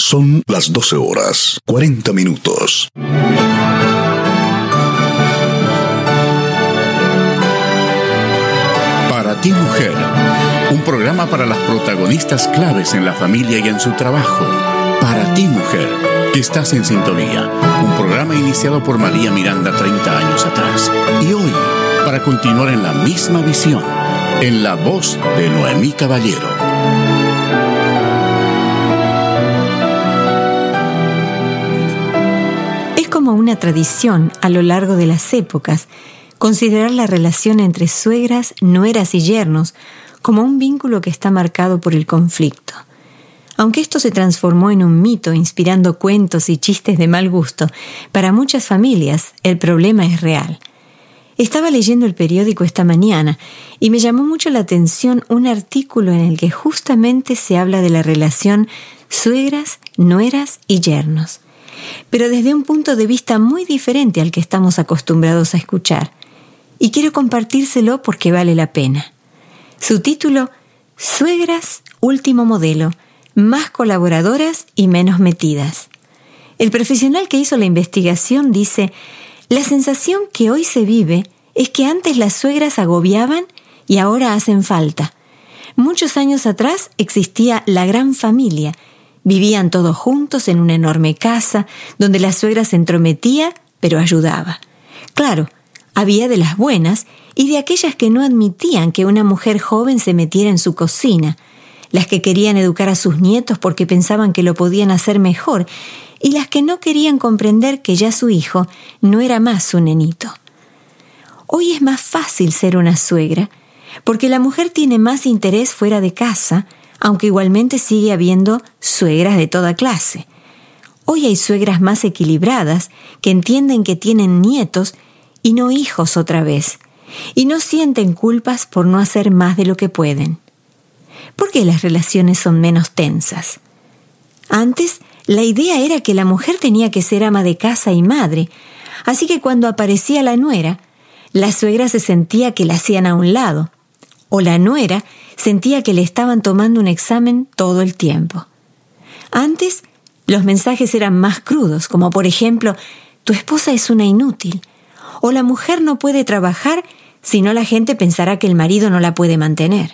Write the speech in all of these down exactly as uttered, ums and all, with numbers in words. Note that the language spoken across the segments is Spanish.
Son las doce horas, cuarenta minutos. Para ti, mujer, un programa para las protagonistas claves en la familia y en su trabajo. Para ti, mujer, que estás en sintonía. Un programa iniciado por María Miranda treinta años atrás. Y hoy, para continuar en la misma visión, en la voz de Noemí Caballero. Es como una tradición a lo largo de las épocas considerar la relación entre suegras, nueras y yernos como un vínculo que está marcado por el conflicto. Aunque esto se transformó en un mito inspirando cuentos y chistes de mal gusto, para muchas familias el problema es real. Estaba leyendo el periódico esta mañana y me llamó mucho la atención un artículo en el que justamente se habla de la relación suegras, nueras y yernos, pero desde un punto de vista muy diferente al que estamos acostumbrados a escuchar. Y quiero compartírselo porque vale la pena. Su título: Suegras último modelo, más colaboradoras y menos metidas. El profesional que hizo la investigación dice: la sensación que hoy se vive es que antes las suegras agobiaban y ahora hacen falta. Muchos años atrás existía la gran familia. Vivían todos juntos en una enorme casa donde la suegra se entrometía, pero ayudaba. Claro, había de las buenas y de aquellas que no admitían que una mujer joven se metiera en su cocina, las que querían educar a sus nietos porque pensaban que lo podían hacer mejor, y las que no querían comprender que ya su hijo no era más su nenito. Hoy es más fácil ser una suegra, porque la mujer tiene más interés fuera de casa, aunque igualmente sigue habiendo suegras de toda clase. Hoy hay suegras más equilibradas, que entienden que tienen nietos y no hijos otra vez, y no sienten culpas por no hacer más de lo que pueden. ¿Por qué las relaciones son menos tensas? Antes, la idea era que la mujer tenía que ser ama de casa y madre, así que cuando aparecía la nuera, la suegra se sentía que la hacían a un lado, o la nuera sentía que le estaban tomando un examen todo el tiempo. Antes, los mensajes eran más crudos, como por ejemplo: tu esposa es una inútil, o la mujer no puede trabajar, si no la gente pensará que el marido no la puede mantener.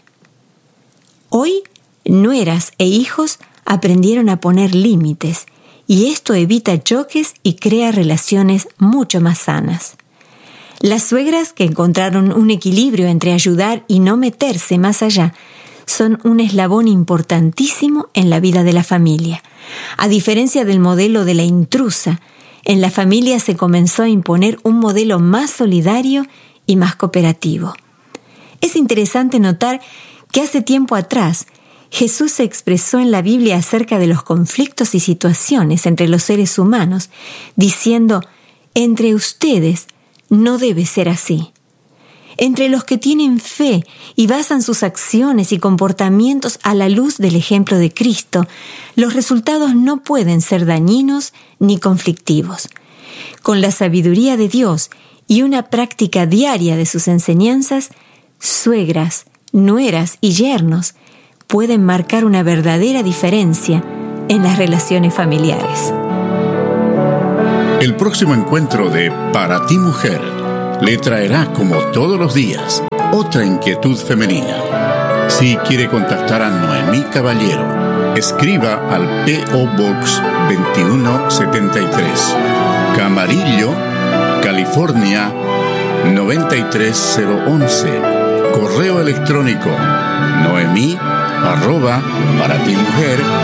Hoy, nueras e hijos aprendieron a poner límites, y esto evita choques y crea relaciones mucho más sanas. Las suegras que encontraron un equilibrio entre ayudar y no meterse más allá son un eslabón importantísimo en la vida de la familia. A diferencia del modelo de la intrusa, en la familia se comenzó a imponer un modelo más solidario y más cooperativo. Es interesante notar que hace tiempo atrás Jesús se expresó en la Biblia acerca de los conflictos y situaciones entre los seres humanos, diciendo: entre ustedes no debe ser así. Entre los que tienen fe y basan sus acciones y comportamientos a la luz del ejemplo de Cristo, los resultados no pueden ser dañinos ni conflictivos. Con la sabiduría de Dios y una práctica diaria de sus enseñanzas, suegras, nueras y yernos pueden marcar una verdadera diferencia en las relaciones familiares. El próximo encuentro de Para ti, mujer, le traerá, como todos los días, otra inquietud femenina. Si quiere contactar a Noemí Caballero, escriba al P O Box veintiuno setenta y tres, Camarillo, California noventa y tres cero once. Correo electrónico noemí arroba para ti mujer